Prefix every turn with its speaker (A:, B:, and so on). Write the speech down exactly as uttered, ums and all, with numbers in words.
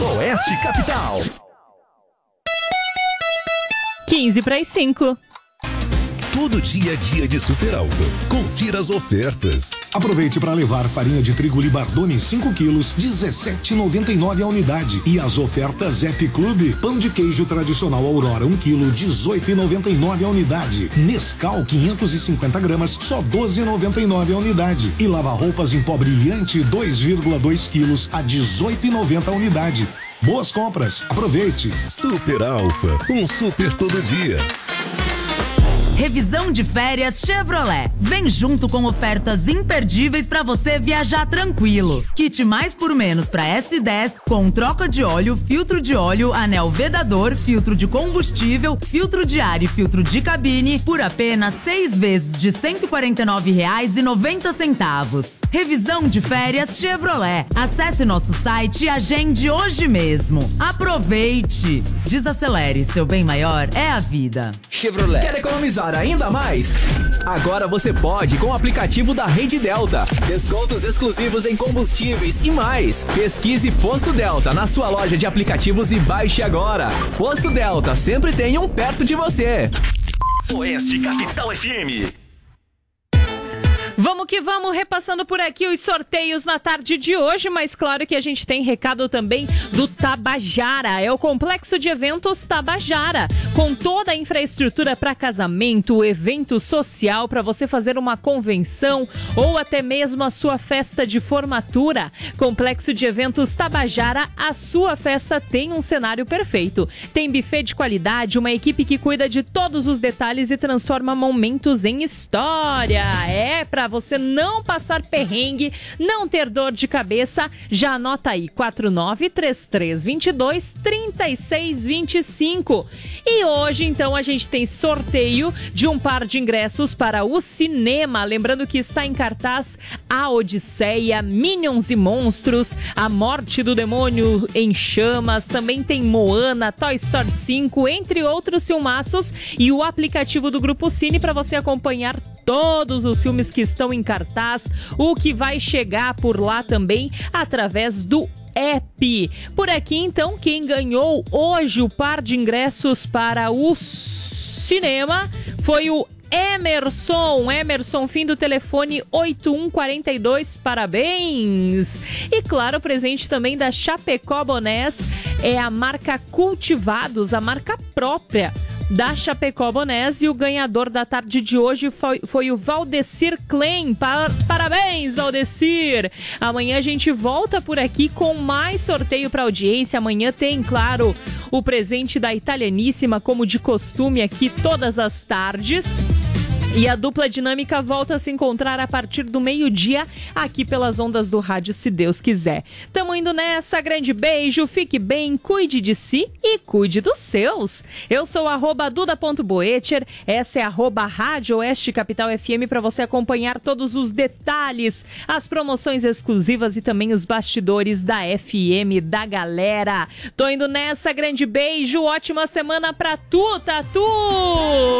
A: Oeste Capital.
B: quinze para as cinco.
C: Todo dia é dia de Super Alfa. Confira as ofertas.
D: Aproveite para levar farinha de trigo Libardone cinco quilos, dezessete reais e noventa e nove a unidade. E as ofertas Happy Club. Pão de queijo tradicional Aurora um quilo, dezoito reais e noventa e nove a unidade. Nescau quinhentos e cinquenta gramas, só doze reais e noventa e nove a unidade. E lava-roupas em pó brilhante dois vírgula dois quilos a dezoito reais e noventa a unidade. Boas compras, aproveite.
C: Super Alfa, um super todo dia.
E: Revisão de férias Chevrolet. Vem junto com ofertas imperdíveis para você viajar tranquilo. Kit mais por menos para S dez com troca de óleo, filtro de óleo, anel vedador, filtro de combustível, filtro de ar e filtro de cabine por apenas seis vezes de cento e quarenta e nove reais e noventa centavos. Revisão de férias Chevrolet. Acesse nosso site e agende hoje mesmo. Aproveite! Desacelere, seu bem maior é a vida.
A: Chevrolet.
F: Quer economizar ainda mais? Agora você pode com o aplicativo da Rede Delta. Descontos exclusivos em combustíveis e mais. Pesquise Posto Delta na sua loja de aplicativos e baixe agora. Posto Delta, sempre tem um perto de você.
A: Oeste Capital F M.
B: Vamos que vamos, repassando por aqui os sorteios na tarde de hoje, mas claro que a gente tem recado também do Tabajara. É o Complexo de Eventos Tabajara, com toda a infraestrutura para casamento, evento social, para você fazer uma convenção ou até mesmo a sua festa de formatura. Complexo de Eventos Tabajara, a sua festa tem um cenário perfeito. Tem buffet de qualidade, uma equipe que cuida de todos os detalhes e transforma momentos em história. É para você não passar perrengue, não ter dor de cabeça, já anota aí, quatro nove três três dois dois, três seis dois cinco. E hoje, então, a gente tem sorteio de um par de ingressos para o cinema. Lembrando que está em cartaz A Odisseia, Minions e Monstros, A Morte do Demônio em Chamas, também tem Moana, Toy Story cinco, entre outros filmaços, e o aplicativo do Grupo Cine para você acompanhar todos os filmes que estão em cartaz, o que vai chegar por lá também através do app. Por aqui, então, quem ganhou hoje o par de ingressos para o cinema foi o Emerson, Emerson, fim do telefone oito um quatro dois, parabéns! E claro, presente também da Chapecó Bonés, é a marca Cultivados, a marca própria da Chapecó Bonés, e o ganhador da tarde de hoje foi, foi o Valdecir Klein. Par, parabéns, Valdecir! Amanhã a gente volta por aqui com mais sorteio para audiência. Amanhã tem, claro, o presente da Italianíssima, como de costume aqui todas as tardes. E a dupla dinâmica volta a se encontrar a partir do meio-dia aqui pelas ondas do rádio, se Deus quiser. Tamo indo nessa, grande beijo, fique bem, cuide de si e cuide dos seus. Eu sou arroba duda.boecher, essa é arroba Rádio Oeste Capital F M para você acompanhar todos os detalhes, as promoções exclusivas e também os bastidores da F M da galera. Tô indo nessa, grande beijo, ótima semana pra tu, Tatu!